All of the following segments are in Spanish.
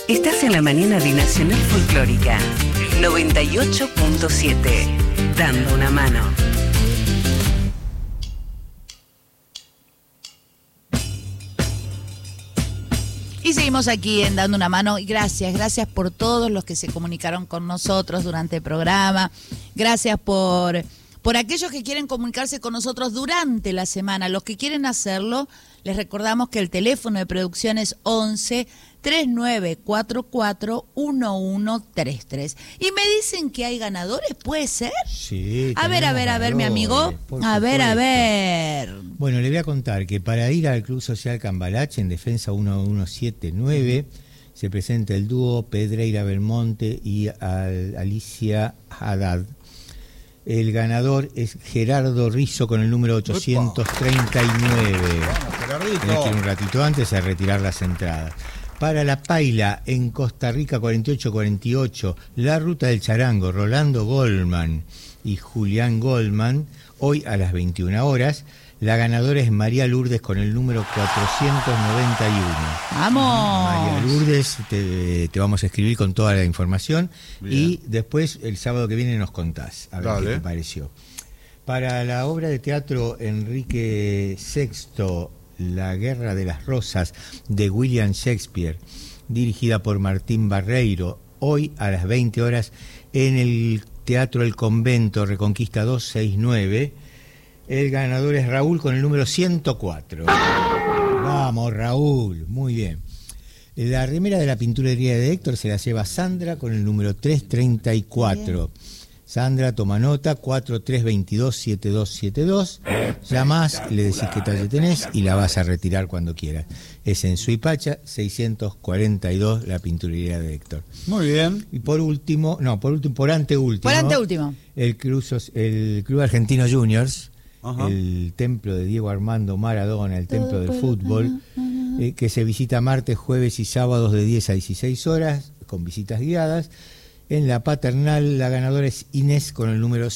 Estás en la mañana de Nacional Folclórica 98.7, dando una mano. Y seguimos aquí en Dando una Mano. Y gracias por todos los que se comunicaron con nosotros durante el programa. Gracias por aquellos que quieren comunicarse con nosotros durante la semana. Los que quieren hacerlo, les recordamos que el teléfono de producción es 11 3944 1133. Y me dicen que hay ganadores, ¿puede ser? Sí. A ver, mi amigo. A ver. Bueno, le voy a contar que para ir al Club Social Cambalache en Defensa 1179 se presenta el dúo Pedreira Belmonte y Alicia Haddad. El ganador es Gerardo Rizzo con el número 839. Tiene que ir un ratito antes a retirar las entradas. Para La Paila, en Costa Rica 4848, La Ruta del Charango, Rolando Goldman y Julián Goldman, hoy a las 21 horas. La ganadora es María Lourdes con el número 491. ¡Vamos! María Lourdes, te vamos a escribir con toda la información. Bien. Y después, el sábado que viene, nos contás a ver qué te pareció. Para la obra de teatro Enrique VI, La Guerra de las Rosas, de William Shakespeare, dirigida por Martín Barreiro, hoy a las 20 horas en el Teatro El Convento, Reconquista 269. El ganador es Raúl con el número 104. Vamos, Raúl, muy bien. La remera de la pinturería de Héctor se la lleva Sandra con el número 334. Sandra, toma nota, 4322-7272. Llamás, le decís qué talle tenés y la vas a retirar cuando quieras. Es en Suipacha, 642, la pinturería de Héctor. Muy bien. Y por anteúltimo. El Club Argentino Juniors. Ajá. El templo de Diego Armando Maradona, el templo del fútbol, que se visita martes, jueves y sábados de 10 a 16 horas, con visitas guiadas. En la Paternal, la ganadora es Inés con el número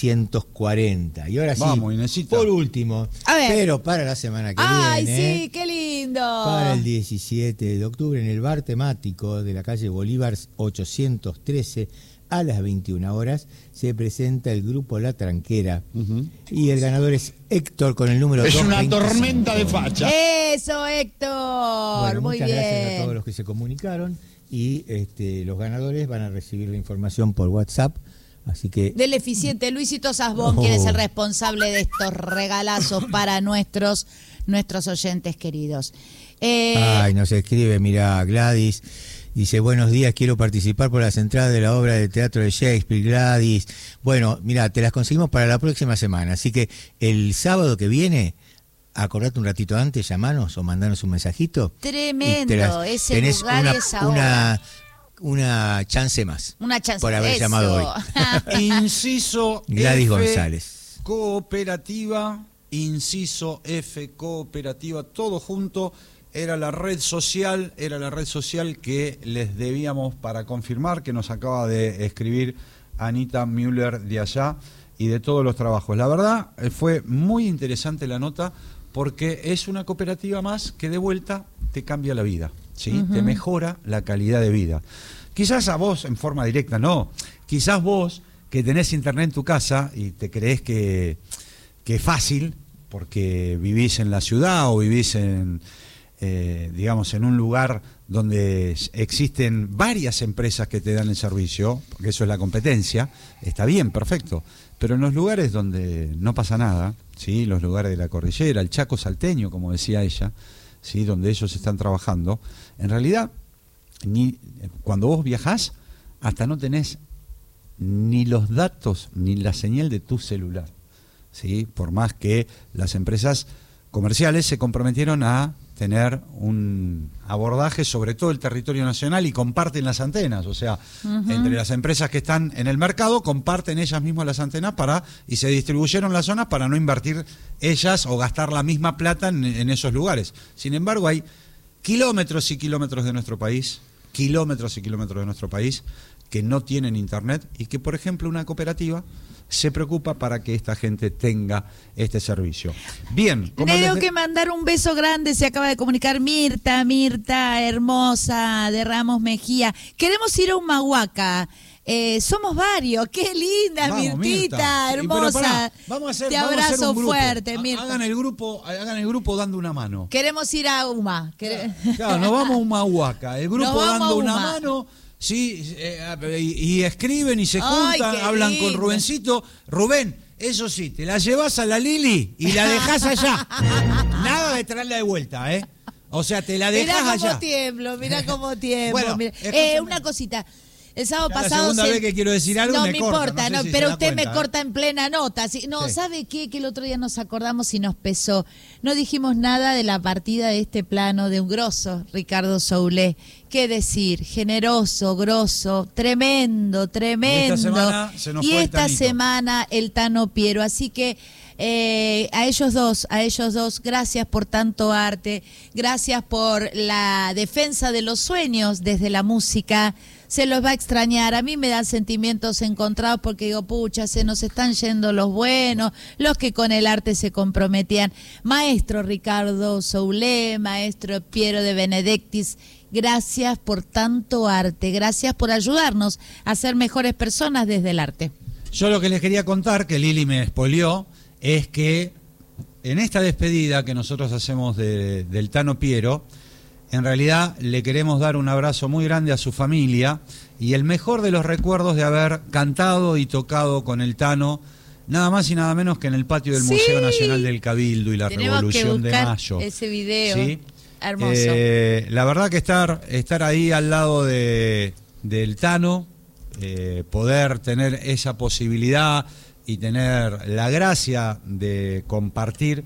640. Y ahora sí, vamos, Inésita. Por último, pero para la semana que viene. ¡Ay, sí, qué lindo! Para el 17 de octubre, en el bar temático de la calle Bolívar 813, a las 21 horas, se presenta el grupo La Tranquera. Y el ganador es Héctor con el número 225. Es una tormenta de facha. ¡Eso, Héctor! Bueno, muy muchas bien. Gracias a todos los que se comunicaron. Y los ganadores van a recibir la información por WhatsApp. Así que... Del eficiente Luisito Sasbón, quien es el responsable de estos regalazos para nuestros oyentes queridos. Ay, nos escribe, mirá, Gladys. Dice, buenos días, quiero participar por las entradas de la obra de teatro de Shakespeare, Gladys. Bueno, mira, te las conseguimos para la próxima semana. Así que el sábado que viene, acordate un ratito antes, llamanos o mandanos un mensajito. Tremendo, ese tenés lugar y esa obra. Una chance más. Una chance. Por haber llamado hoy. Inciso Gladys F, González. Cooperativa, inciso F, cooperativa, todo junto. Era la red social que les debíamos para confirmar, que nos acaba de escribir Anita Müller de allá y de todos los trabajos. La verdad, fue muy interesante la nota porque es una cooperativa más que de vuelta te cambia la vida, ¿sí? Te mejora la calidad de vida. Quizás a vos en forma directa no, quizás vos que tenés internet en tu casa y te creés que es fácil porque vivís en la ciudad o vivís en un lugar donde existen varias empresas que te dan el servicio, porque eso es la competencia, está bien, perfecto, pero en los lugares donde no pasa nada, ¿sí? Los lugares de la cordillera, el Chaco salteño, como decía ella, ¿sí? Donde ellos están trabajando, en realidad, cuando vos viajás, hasta no tenés ni los datos ni la señal de tu celular, ¿sí? Por más que las empresas comerciales se comprometieron a tener un abordaje sobre todo el territorio nacional y comparten las antenas, o sea, entre las empresas que están en el mercado comparten ellas mismas las antenas y se distribuyeron las zonas para no invertir ellas o gastar la misma plata en esos lugares. Sin embargo, hay kilómetros y kilómetros de nuestro país que no tienen internet y que, por ejemplo, una cooperativa se preocupa para que esta gente tenga este servicio. Bien. Le tengo que mandar un beso grande, se acaba de comunicar Mirta, hermosa, de Ramos Mejía. Queremos ir a Humahuaca. Somos varios, qué linda, vamos, Mirtita, Mirta. Hermosa. Te abrazo fuerte, Mirta. Hagan el grupo dando una mano. Queremos ir a Uma. Claro, nos vamos a Humahuaca. El grupo dando una mano. Sí, y escriben y se juntan, hablan con Rubencito. Rubén, eso sí, te la llevas a la Lili y la dejás allá. Nada de traerla de vuelta, ¿eh? O sea, te la dejás allá. Mirá cómo tiemblo. Bueno, una cosita. El sábado pasado. La segunda vez que quiero decir algo, no me corta, importa, no sé si pero se usted cuenta, me corta en plena nota. ¿Sí? No, sí. ¿Sabe qué? Que el otro día nos acordamos y nos pesó. No dijimos nada de la partida de este plano de un grosso, Ricardo Soulé. ¿Qué decir? Generoso, grosso, tremendo. Y esta semana el Tano Piero. Así que a ellos dos, gracias por tanto arte, gracias por la defensa de los sueños desde la música. Se los va a extrañar, a mí me dan sentimientos encontrados porque digo, pucha, se nos están yendo los buenos, los que con el arte se comprometían. Maestro Ricardo Soulé, maestro Piero de Benedictis, gracias por tanto arte, gracias por ayudarnos a ser mejores personas desde el arte. Yo lo que les quería contar, que Lili me spoileó, es que en esta despedida que nosotros hacemos del Tano Piero, en realidad le queremos dar un abrazo muy grande a su familia y el mejor de los recuerdos de haber cantado y tocado con el Tano, nada más y nada menos que en el patio del Museo Nacional del Cabildo y la Revolución de Mayo. Ese video, ¿sí? Hermoso. La verdad que estar ahí al lado del Tano, poder tener esa posibilidad y tener la gracia de compartir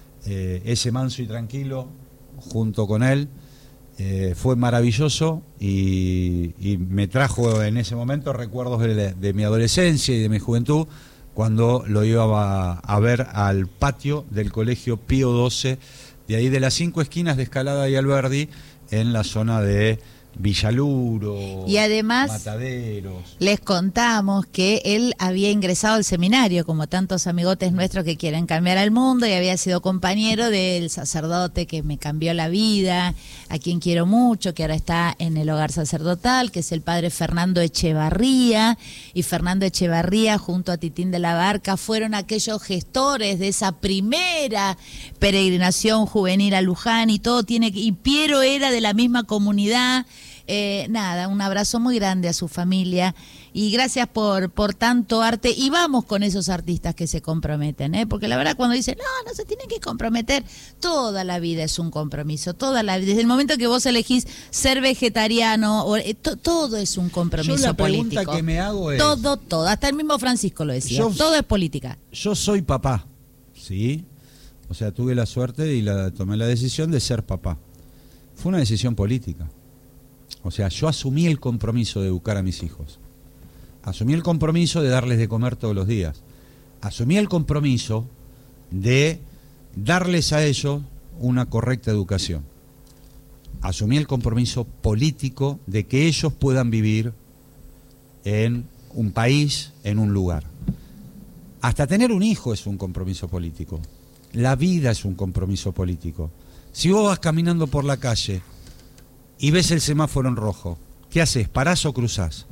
ese manso y tranquilo junto con él, fue maravilloso y me trajo en ese momento recuerdos de mi adolescencia y de mi juventud, cuando lo iba a ver al patio del Colegio Pío XII, de ahí de las 5 esquinas de Escalada y Alberdi, en la zona de Villaluro, y además Mataderos. Les contamos que él había ingresado al seminario, como tantos amigotes nuestros que quieren cambiar al mundo, y había sido compañero del sacerdote que me cambió la vida, a quien quiero mucho, que ahora está en el hogar sacerdotal, que es el padre Fernando Echevarría. Y Fernando Echevarría junto a Titín de la Barca fueron aquellos gestores de esa primera peregrinación juvenil a Luján, y y Piero era de la misma comunidad. Nada, un abrazo muy grande a su familia y gracias por tanto arte, y vamos con esos artistas que se comprometen, porque la verdad cuando dicen no se tienen que comprometer, toda la vida es un compromiso, toda la vida, desde el momento que vos elegís ser vegetariano, todo es un compromiso político. Yo la pregunta que me hago es... Todo, hasta el mismo Francisco lo decía, todo es política. Yo soy papá, ¿sí? O sea, tuve la suerte y tomé la decisión de ser papá. Fue una decisión política. O sea, yo asumí el compromiso de educar a mis hijos. Asumí el compromiso de darles de comer todos los días. Asumí el compromiso de darles a ellos una correcta educación. Asumí el compromiso político de que ellos puedan vivir en un país, en un lugar. Hasta tener un hijo es un compromiso político. La vida es un compromiso político. Si vos vas caminando por la calle y ves el semáforo en rojo, ¿qué haces? ¿Parás o cruzás?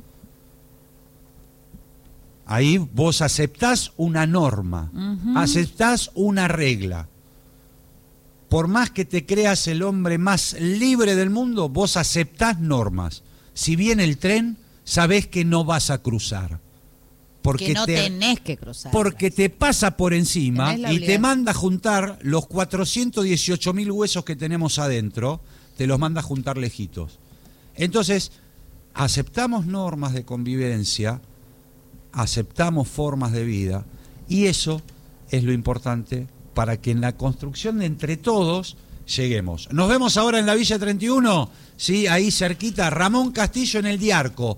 Ahí vos aceptás una norma, aceptás una regla. Por más que te creas el hombre más libre del mundo, vos aceptás normas. Si viene el tren, sabés que no vas a cruzar. Porque que no tenés que cruzar. Porque te pasa por encima y te manda a juntar los 418.000 huesos que tenemos adentro, te los manda a juntar lejitos. Entonces, aceptamos normas de convivencia, aceptamos formas de vida, y eso es lo importante para que en la construcción de entre todos lleguemos. Nos vemos ahora en la Villa 31, ¿sí? Ahí cerquita, Ramón Castillo en el Diarco.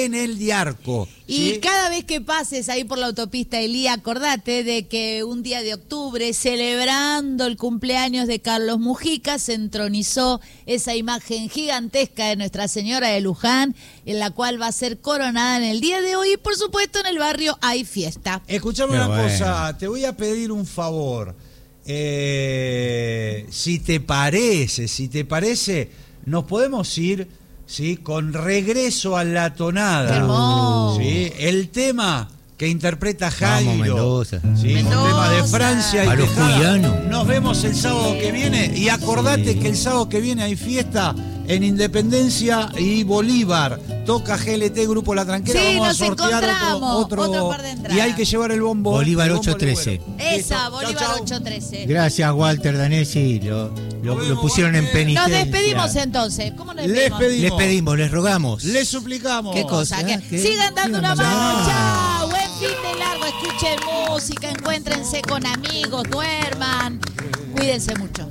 Y ¿sí? cada vez que pases ahí por la autopista Elía, acordate de que un día de octubre, celebrando el cumpleaños de Carlos Mujica, se entronizó esa imagen gigantesca de Nuestra Señora de Luján, en la cual va a ser coronada en el día de hoy, y por supuesto en el barrio hay fiesta. Escuchame una cosa, te voy a pedir un favor. Si te parece, nos podemos ir, ¿sí? Con Regreso a la Tonada. Hermoso. ¿Sí? El tema que interpreta Jairo. Mendoza. ¿Sí? Mendoza. Un tema de Francia y A los Tejada. cuyanos. Nos vemos el sábado que viene. Y acordate que el sábado que viene hay fiesta en Independencia y Bolívar. Toca GLT Grupo La Tranquera. Sí, Vamos nos a sortear encontramos. otro Otro par de entradas. y hay que llevar el bombo. Bolívar el bombo 813. legüero. Esa, Listo. Bolívar Chau, chau. 813. Gracias, Walter Danesi. Lo pusieron en penitencia. Nos despedimos entonces. ¿Cómo nos Les despedimos? Les pedimos, les rogamos. Les suplicamos. ¿Qué cosa? ¿eh? Que sigan dando una Sigan mano. dando Chao. Buen fin de largo. Escuchen música. Encuéntrense con amigos. Duerman. Cuídense mucho.